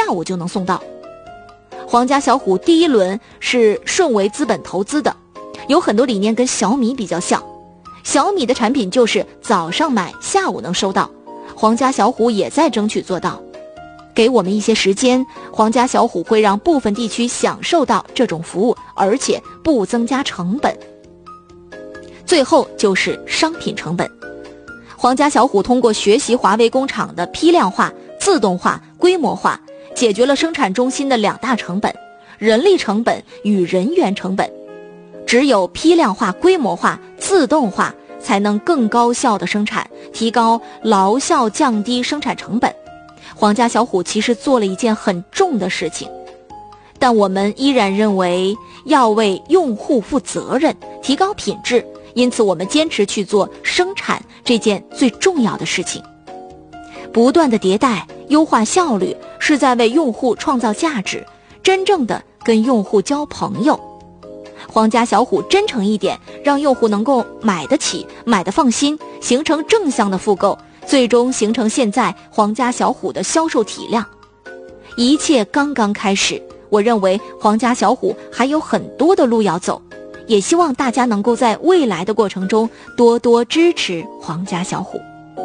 下午就能送到。皇家小虎第一轮是顺为资本投资的，有很多理念跟小米比较像。小米的产品就是早上买下午能收到，皇家小虎也在争取做到。给我们一些时间，皇家小虎会让部分地区享受到这种服务，而且不增加成本。最后就是商品成本。皇家小虎通过学习华为工厂的批量化、自动化、规模化，解决了生产中心的2大成本：人力成本与人员成本。只有批量化、规模化、自动化，才能更高效的生产，提高劳效，降低生产成本。皇家小虎其实做了一件很重的事情，但我们依然认为要为用户负责任，提高品质，因此我们坚持去做生产这件最重要的事情。不断的迭代，优化效率，是在为用户创造价值，真正的跟用户交朋友。皇家小虎真诚一点，让用户能够买得起，买得放心，形成正向的复购，最终形成现在皇家小虎的销售体量。一切刚刚开始，我认为皇家小虎还有很多的路要走，也希望大家能够在未来的过程中多多支持皇家小虎。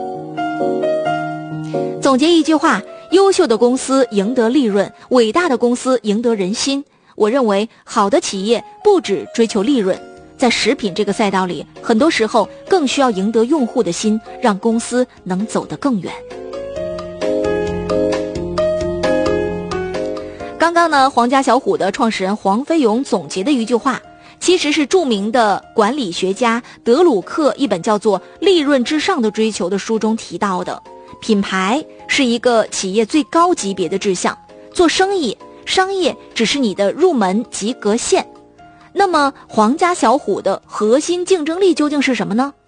总结一句话，优秀的公司赢得利润，伟大的公司赢得人心。我认为好的企业不只追求利润，在食品这个赛道里，很多时候更需要赢得用户的心，让公司能走得更远。刚刚呢，皇家小虎的创始人黄飞勇总结的一句话，其实是著名的管理学家德鲁克一本叫做《利润之上的追求》的书中提到的。品牌是一个企业最高级别的志向，做生意商业只是你的入门及格线。那么皇家小虎的核心竞争力究竟是什么呢？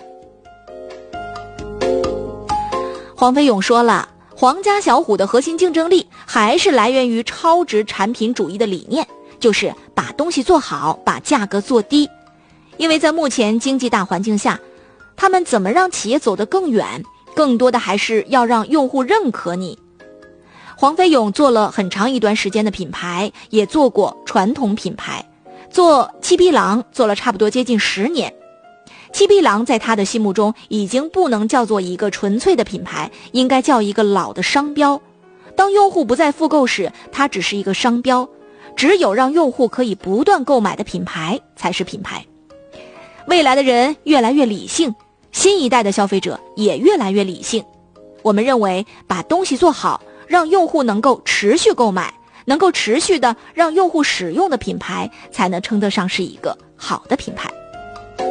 黄飞勇说了，皇家小虎的核心竞争力还是来源于超值产品主义的理念，就是把东西做好，把价格做低。因为在目前经济大环境下，他们怎么让企业走得更远，更多的还是要让用户认可你。黄飞勇做了很长一段时间的品牌，也做过传统品牌，做七匹狼做了差不多接近10年。七匹狼在他的心目中已经不能叫做一个纯粹的品牌，应该叫一个老的商标。当用户不再复购时，它只是一个商标，只有让用户可以不断购买的品牌才是品牌。未来的人越来越理性，新一代的消费者也越来越理性。我们认为把东西做好，让用户能够持续购买，能够持续的让用户使用的品牌，才能称得上是一个好的品牌。